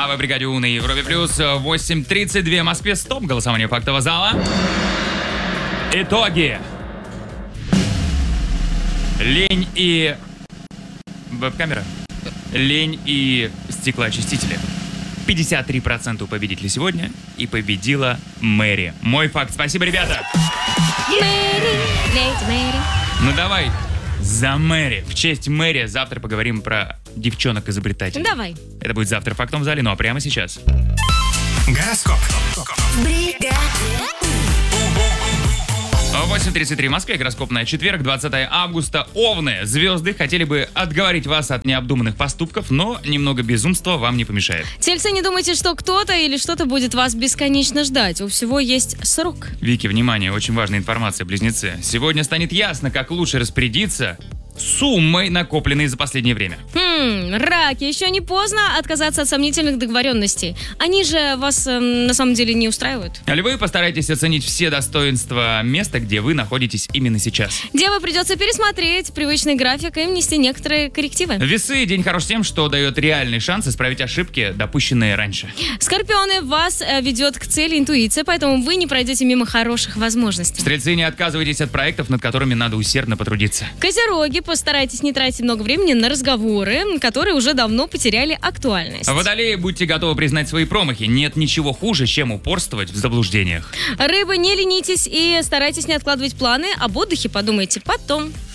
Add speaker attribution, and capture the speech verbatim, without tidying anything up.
Speaker 1: Да, вы бригаде У на Европе Плюс. восемь тридцать два в Москве. Стоп. Голосование фактового зала. Итоги. Лень и... Веб-камера. Лень и стеклоочистители. пятьдесят три процента у победителей сегодня. И победила Мэри. Мой факт. Спасибо, ребята.
Speaker 2: Мэри, леди Мэри.
Speaker 1: Ну давай, за Мэри. В честь Мэри завтра поговорим про девчонок-изобретателей.
Speaker 2: Давай.
Speaker 1: Это будет завтра в фактовом зале, ну а прямо сейчас.
Speaker 3: Гороскоп.
Speaker 1: восемь тридцать три в Москве, гороскоп на четверг, двадцатое августа. Овны, звезды хотели бы отговорить вас от необдуманных поступков, но немного безумства вам не помешает.
Speaker 2: Тельцы, не думайте, что кто-то или что-то будет вас бесконечно ждать. У всего есть срок.
Speaker 1: Вики, внимание, очень важная информация, близнецы. Сегодня станет ясно, как лучше распорядиться суммой, накопленной за последнее время.
Speaker 2: Хм, раки, еще не поздно отказаться от сомнительных договоренностей. Они же вас э, на самом деле не устраивают.
Speaker 1: Львы, постарайтесь оценить все достоинства места, где вы находитесь именно сейчас.
Speaker 2: Девы, придется пересмотреть привычный график и внести некоторые коррективы.
Speaker 1: Весы, день хорош тем, что дает реальный шанс исправить ошибки, допущенные раньше.
Speaker 2: Скорпионы, вас э, ведет к цели интуиция, поэтому вы не пройдете мимо хороших возможностей.
Speaker 1: Стрельцы, не отказывайтесь от проектов, над которыми надо усердно потрудиться.
Speaker 2: Козероги, постарайтесь не тратить много времени на разговоры, которые уже давно потеряли актуальность.
Speaker 1: Водолеи, будьте готовы признать свои промахи. Нет ничего хуже, чем упорствовать в заблуждениях.
Speaker 2: Рыбы, не ленитесь и старайтесь не откладывать планы, об отдыхе подумайте потом.